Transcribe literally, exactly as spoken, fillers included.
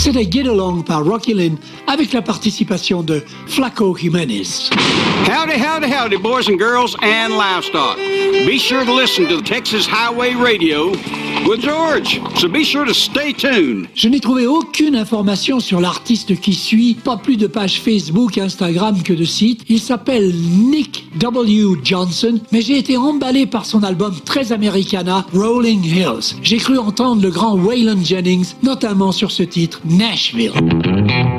C'était Get Along par Rocky Lynn avec la participation de Flaco Jimenez. Howdy, howdy, howdy, boys and girls and livestock. Be sure to listen to Texas Highway Radio with George, so be sure to stay tuned. Je n'ai trouvé aucune information sur l'artiste qui suit, pas plus de pages Facebook, Instagram que de sites. Il s'appelle Nick W. Johnson, mais j'ai été emballé par son album très Americana, Rolling Hills. J'ai cru entendre le grand Waylon Jennings, notamment sur ce titre, Nashville.